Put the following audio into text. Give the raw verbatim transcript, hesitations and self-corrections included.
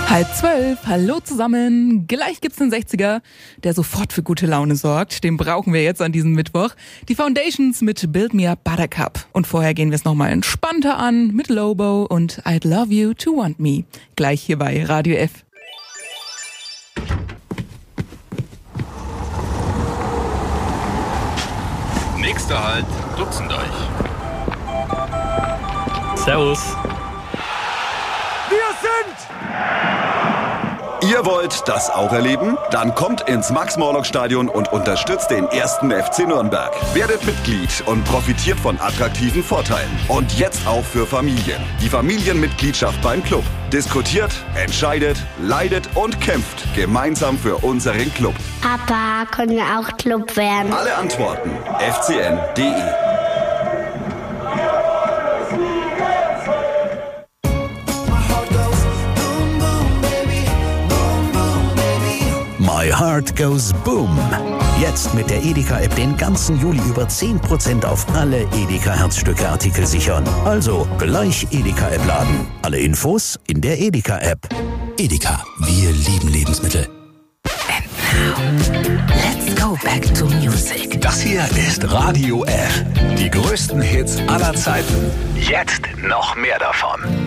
Halb zwölf, hallo zusammen. Gleich gibt's einen sechziger, der sofort für gute Laune sorgt. Den brauchen wir jetzt an diesem Mittwoch. Die Foundations mit Build Me Up Buttercup. Und vorher gehen wir es nochmal entspannter an mit Lobo und I'd Love You to Want Me. Gleich hier bei Radio F. Nächster Halt, Dutzenddeich. Servus. Wir sind... Ihr wollt das auch erleben? Dann kommt ins Max-Morlock-Stadion und unterstützt den ersten F C Nürnberg. Werdet Mitglied und profitiert von attraktiven Vorteilen. Und jetzt auch für Familien. Die Familienmitgliedschaft beim Club. Diskutiert, entscheidet, leidet und kämpft gemeinsam für unseren Club. Papa, können wir auch Club werden? Alle Antworten f c n punkt d e. My Heart Goes Boom. Jetzt mit der Edeka-App den ganzen Juli über zehn Prozent auf alle Edeka-Herzstücke-Artikel sichern. Also gleich Edeka-App laden. Alle Infos in der Edeka-App. Edeka, wir lieben Lebensmittel. And now, let's go back to music. Das hier ist Radio F. Die größten Hits aller Zeiten. Jetzt noch mehr davon.